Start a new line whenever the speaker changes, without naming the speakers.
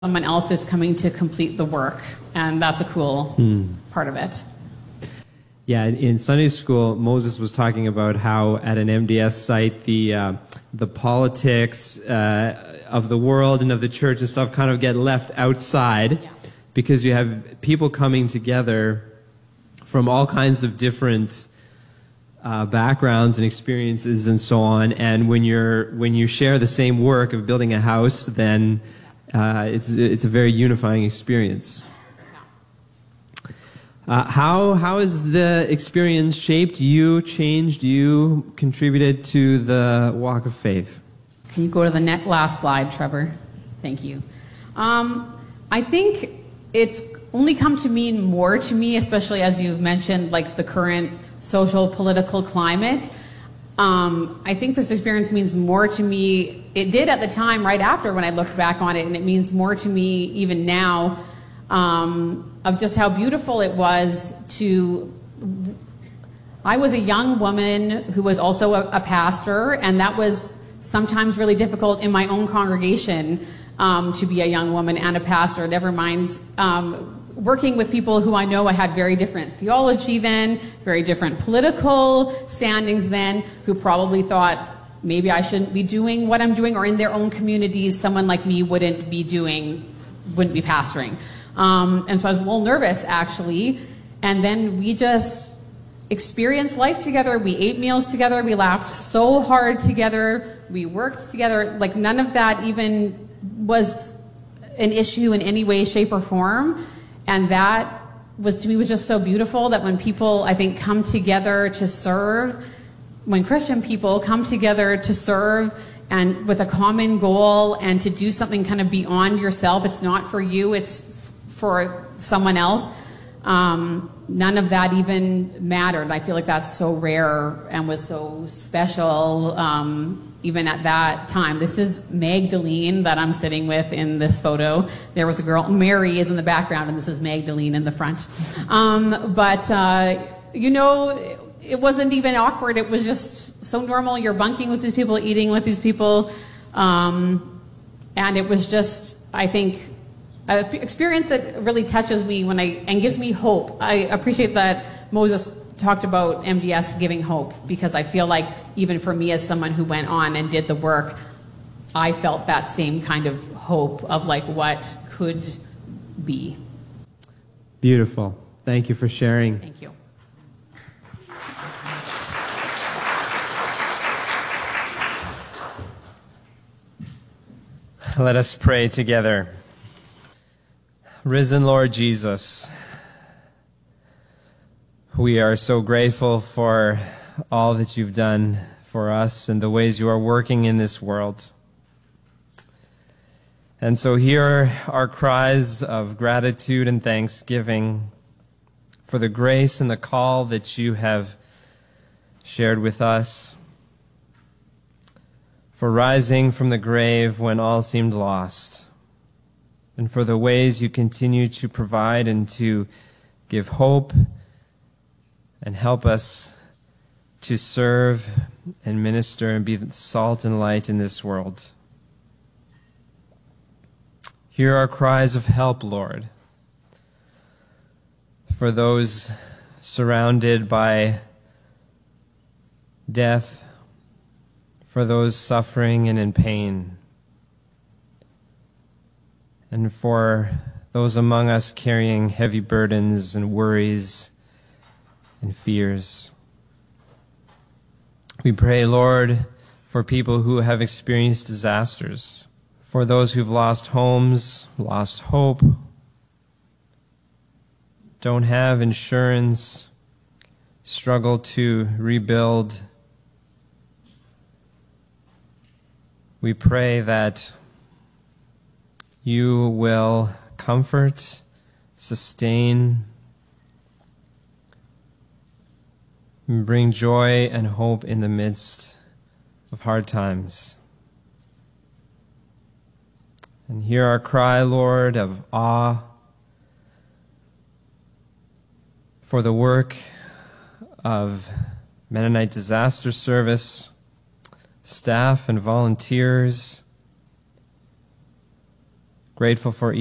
someone else is coming to complete the work, and that's a cool part of it.
Yeah, in Sunday school, Moses was talking about how at an MDS site, the politics of the world and of the church and stuff kind of get left outside, because you have people coming together from all kinds of different backgrounds and experiences and so on. And when you share the same work of building a house, then it's a very unifying experience. How has the experience shaped you, changed you, contributed to the walk of faith?
Can you go to the last slide, Trevor? Thank you. I think it's only come to mean more to me, especially as you've mentioned, like the current social political climate. I think this experience means more to me. It did at the time, right after, when I looked back on it, and it means more to me even now, of just how beautiful it was to... I was a young woman who was also a pastor, and that was sometimes really difficult in my own congregation, to be a young woman and a pastor, never mind working with people who I know I had very different theology then, very different political standings then, who probably thought maybe I shouldn't be doing what I'm doing, or in their own communities someone like me wouldn't be pastoring. And so I was a little nervous, actually. And then we just experienced life together. We ate meals together. We laughed so hard together. We worked together. Like, none of that even was an issue in any way, shape, or form. And that was, to me, was just so beautiful, that when people, I think, come together to serve, when Christian people come together to serve and with a common goal and to do something kind of beyond yourself, it's not for you, it's for someone else, none of that even mattered. I feel like that's so rare and was so special, even at that time. This is Magdalene that I'm sitting with in this photo. There was a girl, Mary is in the background, and this is Magdalene in the front. You know, it wasn't even awkward. It was just so normal. You're bunking with these people, eating with these people. And it was just, I think, an experience that really touches me and gives me hope. I appreciate that Moses talked about MDS giving hope, because I feel like even for me, as someone who went on and did the work, I felt that same kind of hope of like what could be.
Beautiful. Thank you for sharing.
Thank you.
Let us pray together. Risen Lord Jesus, we are so grateful for all that you've done for us and the ways you are working in this world. And so hear our cries of gratitude and thanksgiving for the grace and the call that you have shared with us, for rising from the grave when all seemed lost, and for the ways you continue to provide and to give hope and help us to serve and minister and be the salt and light in this world. Hear our cries of help, Lord, for those surrounded by death, for those suffering and in pain, and for those among us carrying heavy burdens and worries and fears. We pray, Lord, for people who have experienced disasters, for those who've lost homes, lost hope, don't have insurance, struggle to rebuild. We pray that you will comfort, sustain, and bring joy and hope in the midst of hard times. And hear our cry, Lord, of awe for the work of Mennonite Disaster Service, staff and volunteers, grateful for